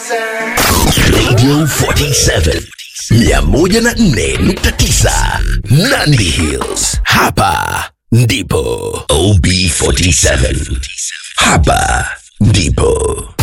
Radio 47 104.9 Nandi Hills. Hapa ndipo OB47. Hapa ndipo